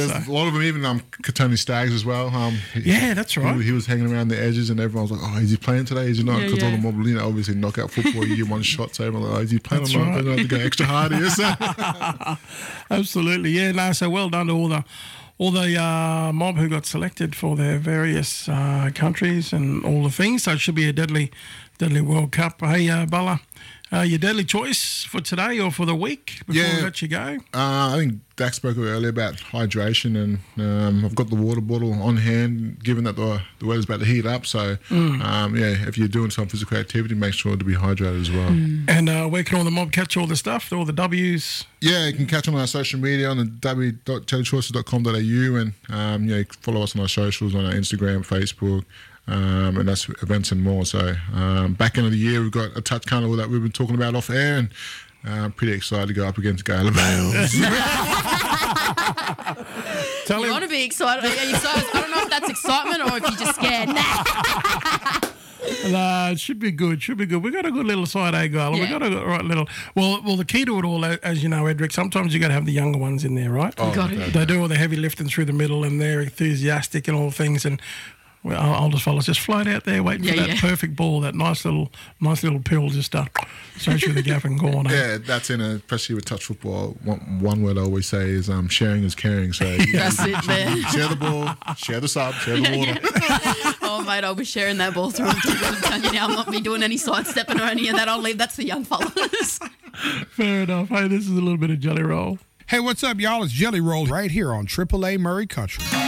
a lot of them, even Katoni Staggs as well. Yeah, that's right. He was hanging around the edges, and everyone was like, "Oh, is he playing today? Is he not?" Because all the mob, obviously knockout football, you get one shot, so everyone's like, "Oh, is he playing or not?" They're going to have to go extra hard here. So. Absolutely, yeah. No, so well done to all the mob who got selected for their various countries and all the things. So it should be a deadly World Cup. Hey, Bella, your deadly choice for today or for the week before we let you go? I think Dak spoke earlier about hydration, and I've got the water bottle on hand, given that the weather's about to heat up. So, if you're doing some physical activity, make sure to be hydrated as well. And where can all the mob catch all the stuff, all the W's? Yeah, you can catch on our social media on the w.jellychoices.com.au, and follow us on our socials, on our Instagram, Facebook. And that's events and more. So back end of the year, we've got a touch carnival that we've been talking about off air, and pretty excited to go up against Gala Bales. You want to be excited? Are you excited? I don't know if that's excitement or if you're just scared. Nah, it should be good. Should be good. We got a good little side A Gala. Yeah. We got a right little. Well, the key to it all, as you know, Edric, sometimes you got to have the younger ones in there, right? Oh, got it. They do all the heavy lifting through the middle, and they're enthusiastic and all things, and. Well, our oldest fellas just float out there waiting for that perfect ball, that nice little pill just straight through the gap and corner. Yeah, that's especially with touch football. One word I always say is sharing is caring. So That's it, man. Share the ball, share the sub, share the water. Oh, mate, I'll be sharing that ball through. I'm telling you now, I'm not be doing any sidestepping or any of that. I'll leave that's for young fellas. Fair enough. Hey, this is a little bit of Jelly Roll. Hey, what's up, y'all? It's Jelly Roll right here on AAA Murray Country.